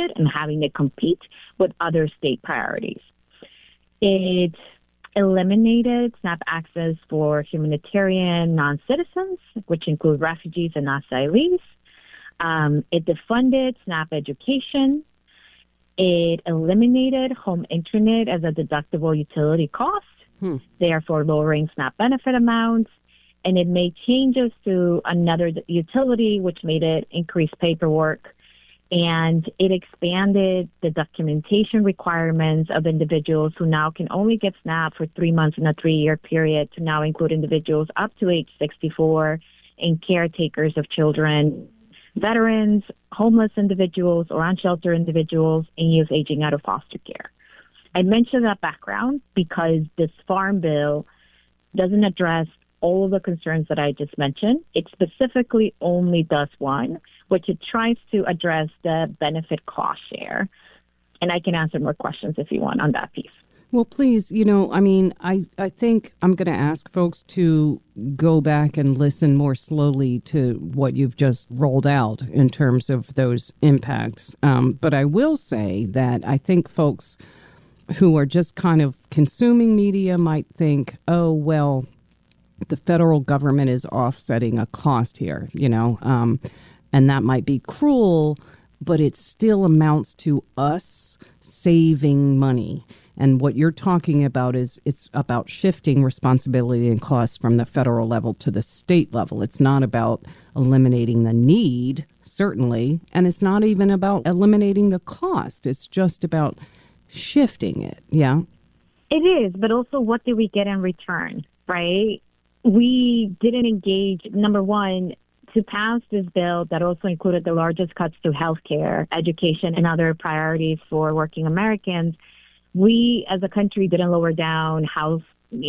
benefit and having it compete with other state priorities. It eliminated SNAP access for humanitarian non-citizens, which include refugees and asylees. It defunded SNAP education. It eliminated home internet as a deductible utility cost, therefore lowering SNAP benefit amounts. And it made changes to another utility, which made it increase paperwork. And it expanded the documentation requirements of individuals who now can only get SNAP for 3 months in a 3-year period to now include individuals up to age 64 and caretakers of children, veterans, homeless individuals or unsheltered individuals, and youth aging out of foster care. I mentioned that background because this Farm Bill doesn't address all of the concerns that I just mentioned. It specifically only does one, which it tries to address the benefit cost share. And I can answer more questions if you want on that piece. Well, please, I think I'm going to ask folks to go back and listen more slowly to what you've just rolled out in terms of those impacts. But I will say that I think folks who are just kind of consuming media might think, oh, well, the federal government is offsetting a cost here, and that might be cruel, but it still amounts to us saving money. And what you're talking about is it's about shifting responsibility and costs from the federal level to the state level. It's not about eliminating the need, certainly, and it's not even about eliminating the cost. It's just about shifting it. Yeah. It is, but also what do we get in return, right? We didn't engage, number one, to pass this bill that also included the largest cuts to healthcare, education, and other priorities for working Americans. We, as a country, didn't lower down house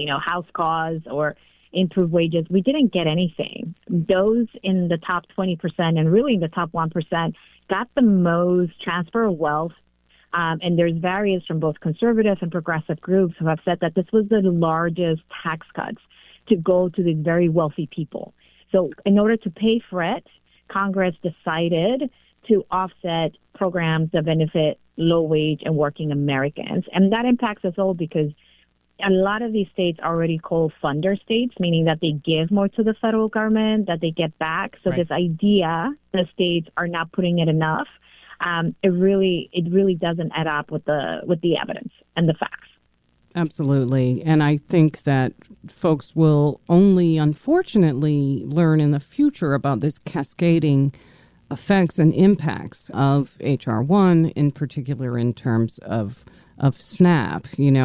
costs or improve wages. We didn't get anything. Those in the top 20% and really in the top 1% got the most transfer of wealth. And there's various from both conservative and progressive groups who have said that this was the largest tax cuts to go to these very wealthy people. So in order to pay for it, Congress decided to offset programs that benefit low-wage and working Americans. And that impacts us all because a lot of these states are already called funder states, meaning that they give more to the federal government, that they get back. So This idea that states are not putting it enough, it really doesn't add up with the evidence and the facts. Absolutely. And I think that folks will only, unfortunately, learn in the future about this cascading effects and impacts of H.R. 1, in particular in terms of SNAP,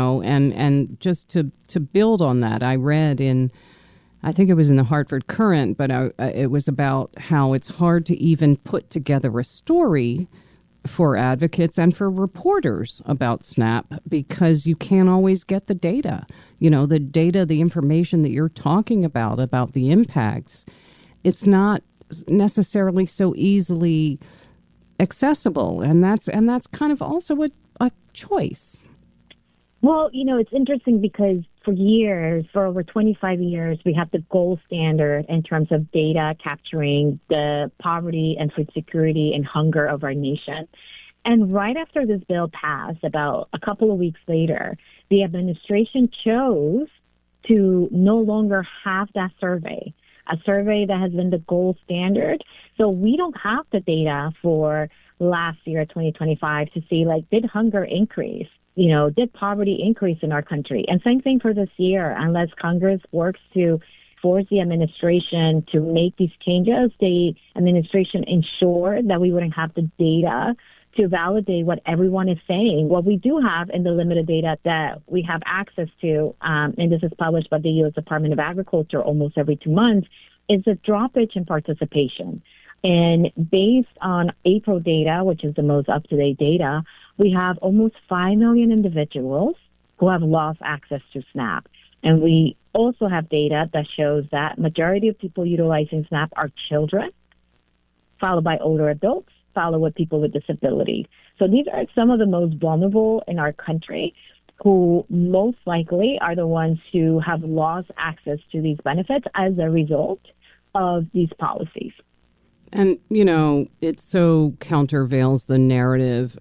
and just to build on that, I read I think it was in the Hartford Courant, but it was about how it's hard to even put together a story for advocates and for reporters about SNAP because you can't always get the data. The data, the information that you're talking about the impacts, it's not necessarily so easily accessible. And that's kind of also a choice. Well, it's interesting because for over 25 years, we have the gold standard in terms of data capturing the poverty and food security and hunger of our nation. And right after this bill passed, about a couple of weeks later, the administration chose to no longer have that survey, a survey that has been the gold standard. So we don't have the data for last year, 2025, to see, did hunger increase? Did poverty increase in our country? And same thing for this year. Unless Congress works to force the administration to make these changes, the administration ensured that we wouldn't have the data to validate what everyone is saying. What we do have in the limited data that we have access to, and this is published by the U.S. Department of Agriculture almost every 2 months, is a droppage in participation. And based on April data, which is the most up-to-date data, we have almost 5 million individuals who have lost access to SNAP. And we also have data that shows that majority of people utilizing SNAP are children, followed by older adults, followed with people with disabilities. So these are some of the most vulnerable in our country who most likely are the ones who have lost access to these benefits as a result of these policies. And, it so countervails the narrative